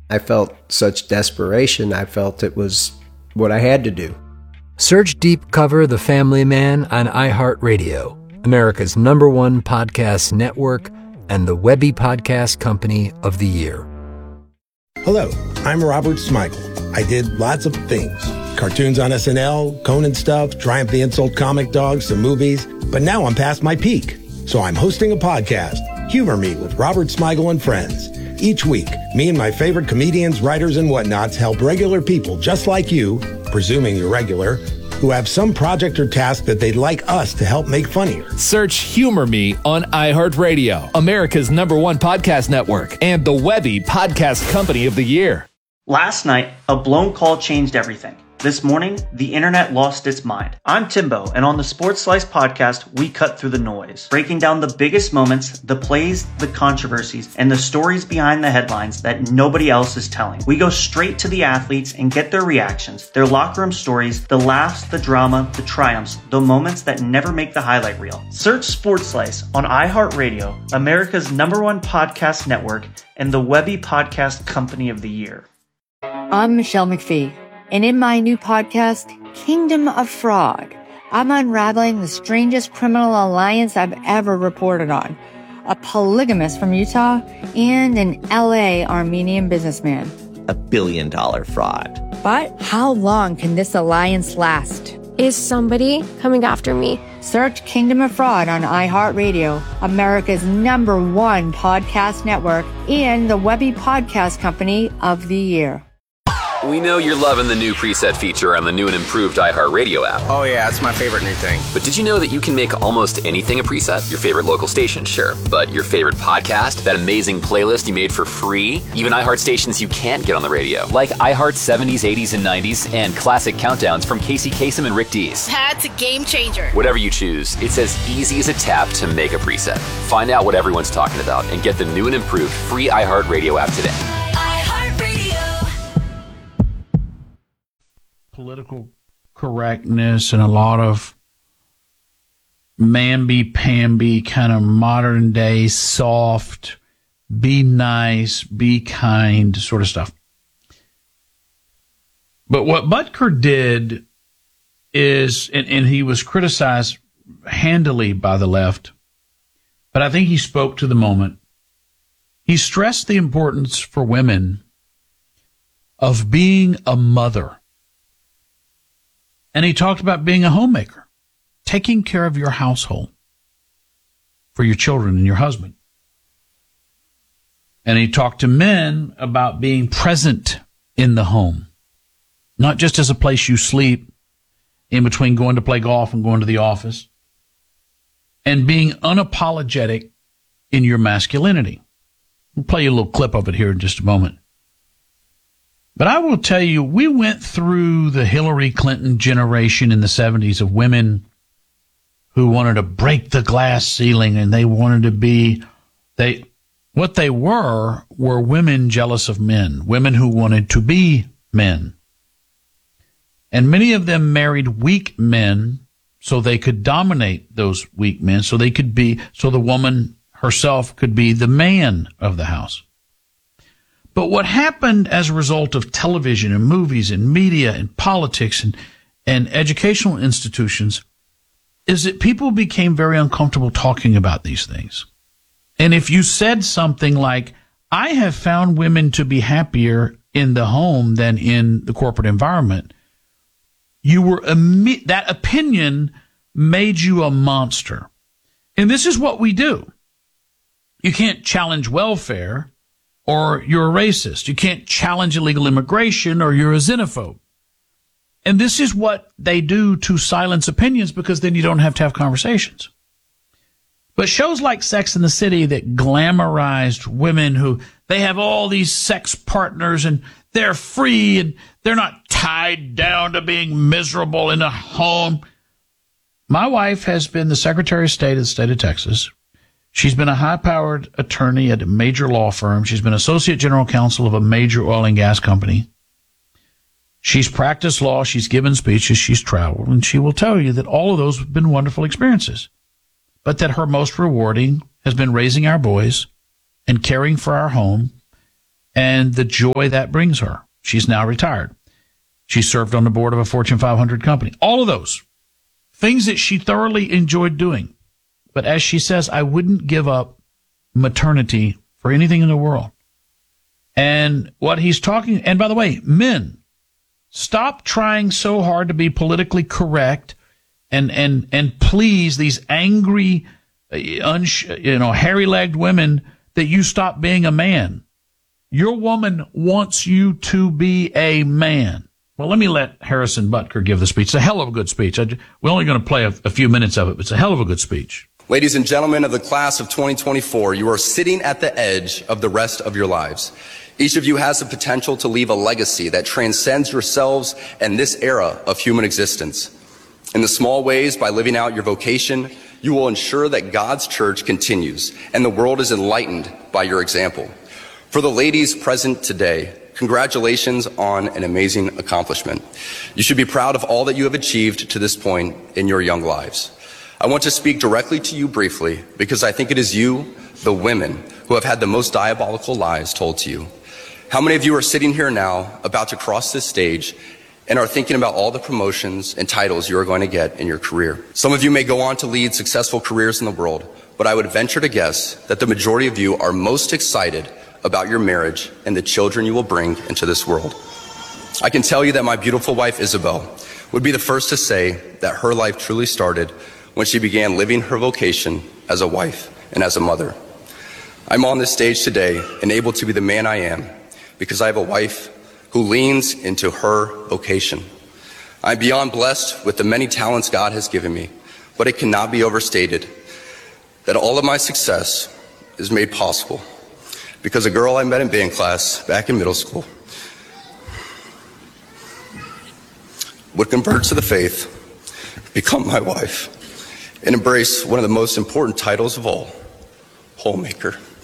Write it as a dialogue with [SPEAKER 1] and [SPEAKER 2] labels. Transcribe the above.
[SPEAKER 1] I felt such desperation. I felt it was what I had to do.
[SPEAKER 2] Search Deep Cover The Family Man on iHeartRadio, America's #1 podcast network and the Webby Podcast Company of the Year.
[SPEAKER 3] Hello, I'm Robert Smigel. I did lots of things. Cartoons on SNL, Conan stuff, Triumph the Insult comic dogs, some movies. But now I'm past my peak. So I'm hosting a podcast, Humor Me with Robert Smigel and Friends. Each week, me and my favorite comedians, writers, and whatnots help regular people just like you, presuming you're regular, who have some project or task that they'd like us to help make funnier.
[SPEAKER 4] Search Humor Me on iHeartRadio, America's #1 podcast network, and the Webby Podcast Company of the Year.
[SPEAKER 5] Last night, a blown call changed everything. This morning, the internet lost its mind. I'm Timbo, and on the Sports Slice podcast, we cut through the noise, breaking down the biggest moments, the plays, the controversies, and the stories behind the headlines that nobody else is telling. We go straight to the athletes and get their reactions, their locker room stories, the laughs, the drama, the triumphs, the moments that never make the highlight reel. Search Sports Slice on iHeartRadio, America's #1 podcast network, and the Webby Podcast Company of the Year.
[SPEAKER 6] I'm Michelle McPhee. And in my new podcast, Kingdom of Fraud, I'm unraveling the strangest criminal alliance I've ever reported on. A polygamist from Utah and an LA Armenian businessman.
[SPEAKER 7] $1 billion fraud.
[SPEAKER 6] But how long can this alliance last?
[SPEAKER 8] Is somebody coming after me?
[SPEAKER 6] Search Kingdom of Fraud on iHeartRadio, America's #1 podcast network, and the Webby Podcast Company of the Year.
[SPEAKER 9] We know you're loving the new preset feature on the new and improved iHeartRadio app.
[SPEAKER 10] Oh yeah, it's my favorite new thing.
[SPEAKER 9] But did you know that you can make almost anything a preset? Your favorite local station, sure. But your favorite podcast? That amazing playlist you made for free? Even iHeart stations you can't get on the radio. Like iHeart's 70s, 80s, and 90s, and classic countdowns from Casey Kasem and Rick Dees.
[SPEAKER 11] That's a game changer.
[SPEAKER 9] Whatever you choose, it's as easy as a tap to make a preset. Find out what everyone's talking about and get the new and improved free iHeartRadio app today.
[SPEAKER 12] Political correctness and a lot of mamby-pamby kind of modern day soft, be nice, be kind sort of stuff. But what Butker did is, and he was criticized handily by the left, but I think he spoke to the moment. He stressed the importance for women of being a mother. And he talked about being a homemaker, taking care of your household for your children and your husband. And he talked to men about being present in the home, not just as a place you sleep in between going to play golf and going to the office, and being unapologetic in your masculinity. We'll play you a little clip of it here in just a moment. But I will tell you, we went through the Hillary Clinton generation in the 70s of women who wanted to break the glass ceiling, and they wanted to be, what they were women jealous of men, women who wanted to be men. And many of them married weak men so they could dominate those weak men, so the woman herself could be the man of the house. But what happened as a result of television and movies and media and politics and educational institutions is that people became very uncomfortable talking about these things. And if you said something like, I have found women to be happier in the home than in the corporate environment, that opinion made you a monster. And this is what we do. You can't challenge welfare, or you're a racist. You can't challenge illegal immigration, or you're a xenophobe. And this is what they do to silence opinions, because then you don't have to have conversations. But shows like Sex and the City that glamorized women who they have all these sex partners and they're free and they're not tied down to being miserable in a home. My wife has been the Secretary of State of the state of Texas. She's been a high-powered attorney at a major law firm. She's been associate general counsel of a major oil and gas company. She's practiced law. She's given speeches. She's traveled. And she will tell you that all of those have been wonderful experiences, but that her most rewarding has been raising our boys and caring for our home and the joy that brings her. She's now retired. She served on the board of a Fortune 500 company. All of those things that she thoroughly enjoyed doing. But as she says, I wouldn't give up maternity for anything in the world. And what he's talking, and by the way, men, stop trying so hard to be politically correct and please these angry, hairy-legged women that you stop being a man. Your woman wants you to be a man. Well, let me let Harrison Butker give the speech. It's a hell of a good speech. We're only going to play a few minutes of it, but it's a hell of a good speech.
[SPEAKER 10] Ladies and gentlemen of the class of 2024, you are sitting at the edge of the rest of your lives. Each of you has the potential to leave a legacy that transcends yourselves and this era of human existence. In the small ways, by living out your vocation, you will ensure that God's church continues and the world is enlightened by your example. For the ladies present today, congratulations on an amazing accomplishment. You should be proud of all that you have achieved to this point in your young lives. I want to speak directly to you briefly because I think it is you, the women, who have had the most diabolical lies told to you. How many of you are sitting here now about to cross this stage and are thinking about all the promotions and titles you are going to get in your career? Some of you may go on to lead successful careers in the world, but I would venture to guess that the majority of you are most excited about your marriage and the children you will bring into this world. I can tell you that my beautiful wife, Isabel, would be the first to say that her life truly started when she began living her vocation as a wife and as a mother. I'm on this stage today and able to be the man I am because I have a wife who leans into her vocation. I'm beyond blessed with the many talents God has given me, but it cannot be overstated that all of my success is made possible because a girl I met in band class back in middle school would convert to the faith, become my wife, and embrace one of the most important titles of all, homemaker.